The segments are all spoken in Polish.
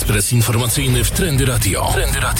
Ekspres informacyjny w Trendy Radio.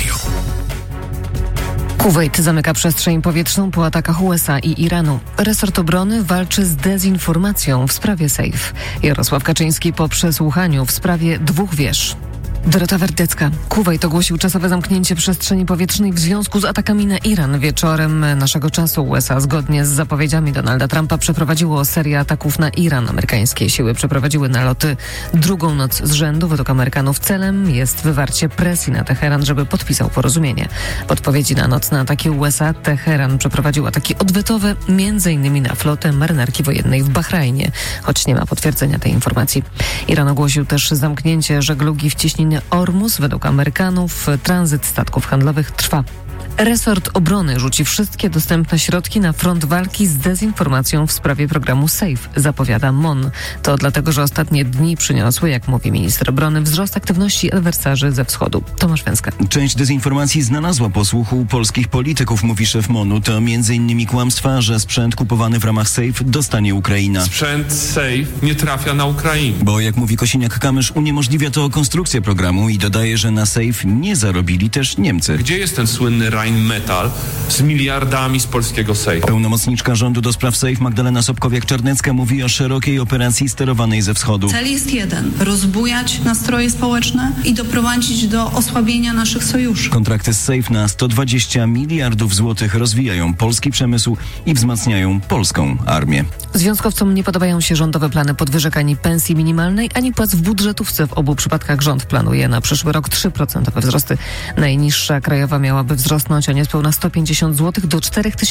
Kuwejt zamyka przestrzeń powietrzną po atakach USA i Iranu. Resort obrony walczy z dezinformacją w sprawie SAFE. Jarosław Kaczyński po przesłuchaniu w sprawie 2 wież. Dorota Werdecka. Kuwejt ogłosił czasowe zamknięcie przestrzeni powietrznej w związku z atakami na Iran. Wieczorem naszego czasu USA zgodnie z zapowiedziami Donalda Trumpa przeprowadziło serię ataków na Iran. Amerykańskie siły przeprowadziły naloty drugą noc z rzędu. Według Amerykanów celem jest wywarcie presji na Teheran, żeby podpisał porozumienie. W odpowiedzi na nocne ataki USA Teheran przeprowadził ataki odwetowe, m.in. na flotę marynarki wojennej w Bahrajnie, choć nie ma potwierdzenia tej informacji. Iran ogłosił też zamknięcie żeglugi w cieśninie Ormus. Według Amerykanów tranzyt statków handlowych trwa. Resort obrony rzuci wszystkie dostępne środki na front walki z dezinformacją w sprawie programu SAFE, zapowiada MON. To dlatego, że ostatnie dni przyniosły, jak mówi minister obrony, wzrost aktywności adwersarzy ze wschodu. Tomasz Węska. Część dezinformacji znalazła posłuchu polskich polityków, mówi szef MON-u. To m.in. kłamstwa, że sprzęt kupowany w ramach SAFE dostanie Ukraina. Sprzęt SAFE nie trafia na Ukrainę. Bo jak mówi Kosiniak-Kamysz, uniemożliwia to konstrukcję programu i dodaje, że na SAFE nie zarobili też Niemcy. Gdzie jest ten słynny Rheinmetall z miliardami z polskiego SAFE? Pełnomocniczka rządu do spraw SAFE Magdalena Sobkowiak-Czarnecka mówi o szerokiej operacji sterowanej ze wschodu. Cel jest jeden: rozbujać nastroje społeczne i doprowadzić do osłabienia naszych sojuszy. Kontrakty z SAFE na 120 miliardów złotych rozwijają polski przemysł i wzmacniają polską armię. Związkowcom nie podobają się rządowe plany podwyżek ani pensji minimalnej, ani płac w budżetówce. W obu przypadkach rząd planuje na przyszły rok 3% wzrosty. Najniższa krajowa miałaby wzrosnąć o niespełna 150 zł do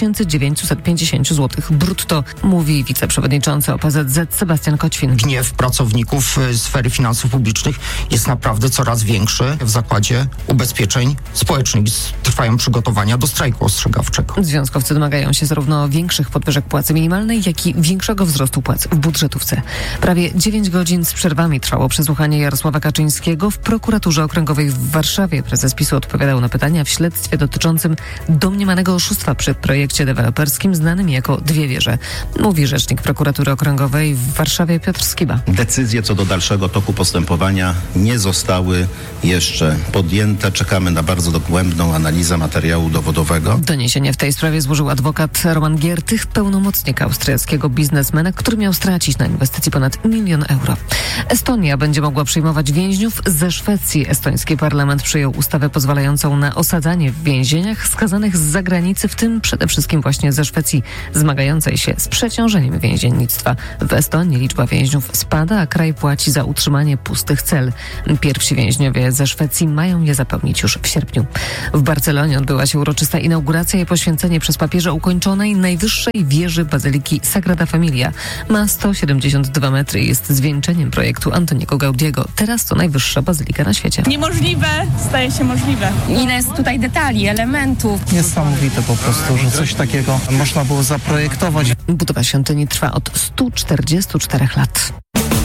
4950 zł brutto, mówi wiceprzewodniczący OPZZ Sebastian Koćwin. Gniew pracowników sfery finansów publicznych jest naprawdę coraz większy. W Zakładzie Ubezpieczeń Społecznych trwają przygotowania do strajku ostrzegawczego. Związkowcy domagają się zarówno większych podwyżek płacy minimalnej, jak i większego wzrostu płac w budżetówce. Prawie 9 godzin z przerwami trwało przesłuchanie Jarosława Kaczyńskiego w prokuraturze okręgowej w Warszawie. Prezes PiS-u odpowiadał na pytania w śledztwie dotyczącym domniemanego oszustwa przy projekcie deweloperskim znanym jako 2 wieże, mówi rzecznik prokuratury okręgowej w Warszawie Piotr Skiba. Decyzje co do dalszego toku postępowania nie zostały jeszcze podjęte. Czekamy na bardzo dogłębną analizę materiału dowodowego. Doniesienie w tej sprawie złożył adwokat Roman Giertych, pełnomocnik austriackiego biznesmena, który miał stracić na inwestycji ponad 1 000 000 euro. Estonia będzie mogła przyjmować więźniów ze Szwecji. Estoński parlament przyjął ustawę pozwalającą na osadzanie w więzieniach skazanych z zagranicy, w tym przede wszystkim właśnie ze Szwecji, zmagającej się z przeciążeniem więziennictwa. W Estonii liczba więźniów spada, a kraj płaci za utrzymanie pustych cel. Pierwsi więźniowie ze Szwecji mają je zapełnić już w sierpniu. W Barcelonie odbyła się uroczysta inauguracja i poświęcenie przez papieża ukończonej najwyższej wieży bazyliki Sagrada Familia. Ma 172 metry i jest zwieńczeniem projektu Antoniego Gaudiego. Teraz to najwyższa bazylika na świecie. Niemożliwe staje się możliwe. Ile jest tutaj detali, elementów. Niesamowite po prostu, że coś takiego można było zaprojektować. Budowa świątyni trwa od 144 lat.